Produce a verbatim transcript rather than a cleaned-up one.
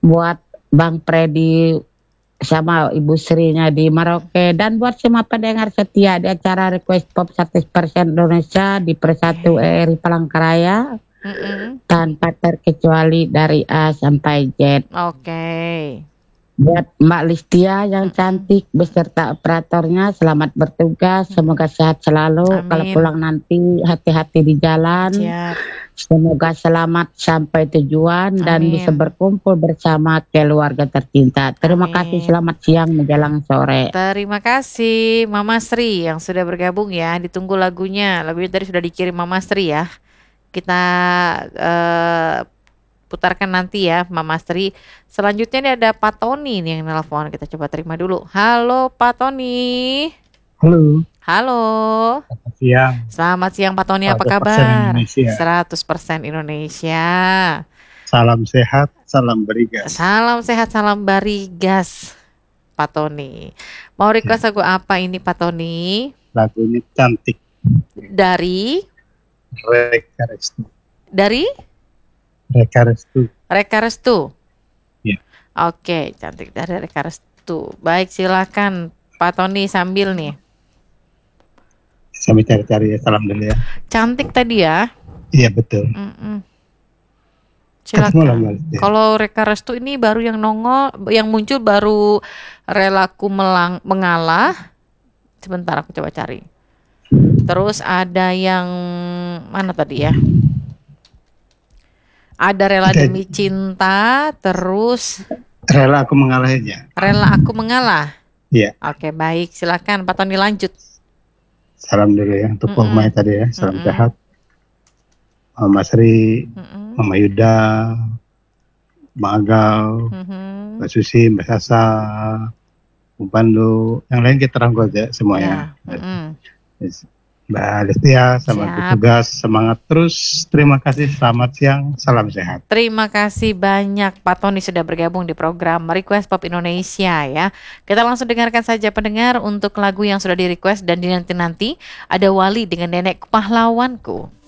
buat Bang Freddy sama Ibu Srinya di Merauke, dan buat semua pendengar setia di acara Request Pop seratus persen Indonesia di Persatu Oke. R R I Palangkaraya Mm-mm. tanpa terkecuali dari A sampai Z. Oke. Buat Mbak Listia yang Mm-mm. cantik beserta operatornya, selamat bertugas, semoga sehat selalu. Kalau Amin. pulang nanti hati-hati di jalan. Siap. Semoga selamat sampai tujuan dan bisa Amin. berkumpul bersama keluarga tercinta. Terima kasih, Amin. selamat siang menjelang sore. Terima kasih Mama Sri yang sudah bergabung ya. Ditunggu lagunya. Lagunya tadi sudah dikirim Mama Sri ya. Kita eh, putarkan nanti ya Mama Sri. Selanjutnya ini ada Pak Tony nih yang nelpon. Kita coba terima dulu. Halo Pak Tony. Halo, Halo. selamat siang. Selamat siang Pak Tony, apa seratus persen kabar? Indonesia. seratus persen Indonesia. Salam sehat, salam berigas. Salam sehat, salam barigas Pak Tony. Mau request lagu apa ini Pak Tony? Lagunya cantik. Dari Reka Restu. dari Reka Restu. Reka Restu. Iya. Oke, cantik dari Reka Restu. Baik, silakan Pak Tony sambil nih. Sambil cari-cari ya, salam dulu ya. Cantik tadi ya. Iya betul. Mm-mm. Ketemu lah, Silakan. Mbak Listia. Kalau Reka Restu ini baru yang nongol, yang muncul baru Relaku Melang, Mengalah. Sebentar aku coba cari. Terus ada yang mana tadi ya? Ada Rela Ada. Demi Cinta, terus Rela aku mengalahnya. Rela Aku Mengalah. Iya. Oke, baik. Silakan Pak Tony lanjut. Salam dulu ya untuk Mm-mm. Mama tadi ya. Salam Mm-mm. sehat. Mama Sri, Mm-mm. Mama Yuda, Bang Agal, Mhm. Mbak Susi, Mbak Sasa, Bu Pandu, yang lain kita rangkul ya semuanya. Ya. Mm-mm. Mbak Listia, selamat Siap. bertugas, semangat terus. Terima kasih, selamat siang, salam sehat. Terima kasih banyak Pak Tony sudah bergabung di program Request Pop Indonesia ya. Kita langsung dengarkan saja pendengar untuk lagu yang sudah di request dan dinanti-nanti ada Wali dengan Nenek Pahlawanku.